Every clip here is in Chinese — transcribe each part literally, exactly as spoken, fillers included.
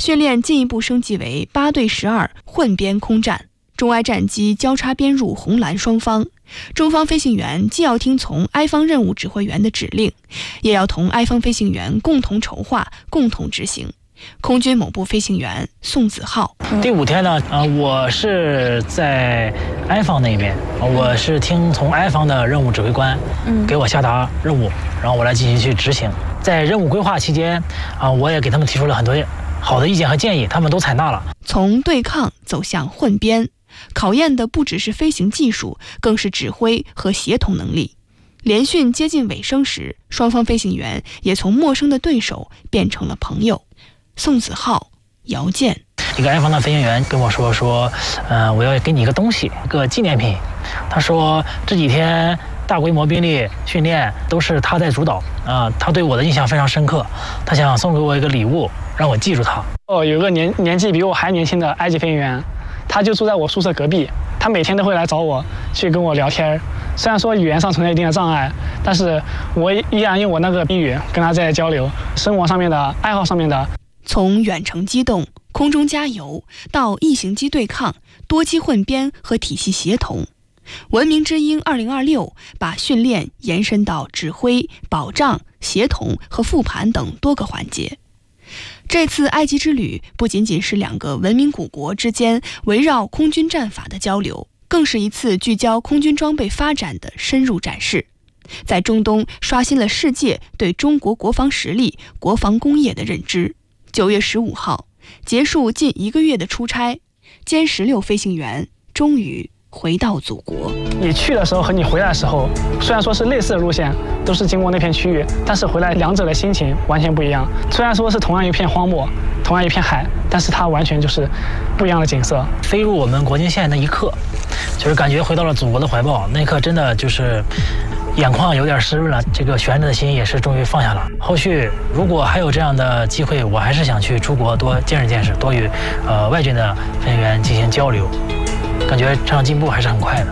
训练进一步升级为八对十二混编空战，中埃战机交叉编入红蓝双方，中方飞行员既要听从埃方任务指挥员的指令，也要同埃方飞行员共同筹划、共同执行。空军某部飞行员宋子浩： 第五天呢，呃，我是在埃方那边，我是听从埃方的任务指挥官给我下达任务，然后我来进行去执行。在任务规划期间，啊、呃，我也给他们提出了很多好的意见和建议，他们都采纳了。 从对抗走向混编，考验的不只是飞行技术，更是指挥和协同能力。联训接近尾声时，双方飞行员也从陌生的对手变成了朋友。宋子浩、姚健， 一个埃方的飞行员跟我说说，呃，我要给你一个东西，一个纪念品。他说这几天大规模兵力训练都是他在主导啊、呃，他对我的印象非常深刻，他想送给我一个礼物，让我记住他。 哦，有个年年纪比我还年轻的埃及飞行员，他就住在我宿舍隔壁，他每天都会来找我去跟我聊天。虽然说语言上存在一定的障碍，但是我依然用我那个宾语跟他在交流，生活上面的、爱好上面的。 从远程机动、空中加油到异形机对抗、多机混编和体系协同，文明之鹰二零二六把训练延伸到指挥、保障、协同和复盘等多个环节。这次埃及之旅不仅仅是两个文明古国之间围绕空军战法的交流，更是一次聚焦空军装备发展的深入展示，在中东刷新了世界对中国国防实力、国防工业的认知。九月十五号，结束近一个月的出差，歼十六飞行员终于回到祖国。 你去的时候和你回来的时候，虽然说是类似的路线，都是经过那片区域，但是回来两者的心情完全不一样。虽然说是同样一片荒漠，同样一片海，但是它完全就是不一样的景色。 飞入我们国境线那一刻，就是感觉回到了祖国的怀抱，那一刻真的就是眼眶有点湿润了，这个悬着的心也是终于放下了。后续如果还有这样的机会，我还是想去出国多见识见识，多与呃外军的飞行员进行交流，感觉这样进步还是很快的。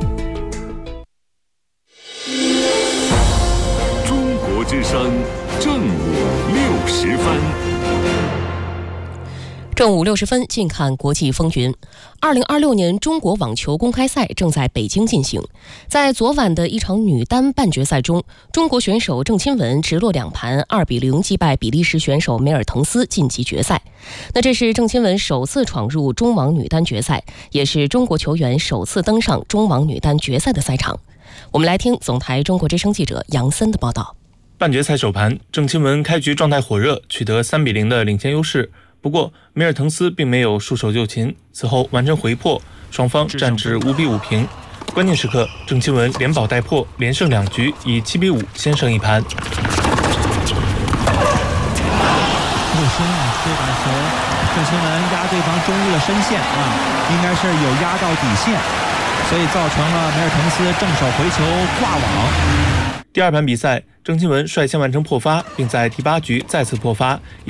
中国之声正午六十分。 正午六十分，近看国际风云。二零二六年中国网球公开赛正在北京进行。在昨晚的一场女单半决赛中，中国选手郑钦文直落两盘二比零击败比利时选手梅尔滕斯晋级决赛。那这是郑钦文首次闯入中网女单决赛，也是中国球员首次登上中网女单决赛的赛场。我们来听总台中国之声记者杨森的报道。 半决赛首盘，郑钦文开局状态火热，取得三比零的领先优势。不过梅尔滕斯并没有束手就擒，此后完成回破，双方战至五比五平。关键时刻，郑钦文连保带破，连胜两局，以七比五先胜一盘。 陆星啊，这把球郑钦文压对方中路的深线啊，应该是有压到底线，所以造成了梅尔滕斯正手回球挂网。 第二盘比赛，郑钦文率先完成破发，并在第八局再次破发。